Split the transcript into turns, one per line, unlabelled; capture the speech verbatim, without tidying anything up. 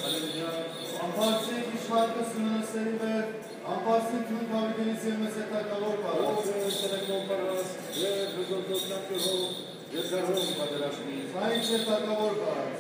Ամպարսիկ իշխարկը սննսերի ամպարսիկ թյուն կավիտենից և մեզ է տակավոր պարաս։
Ով սնեկնով պարաս, և հզորդոտնակ կհով, և գարհով պատերաշնի։
Սայից է տակավոր պարաս։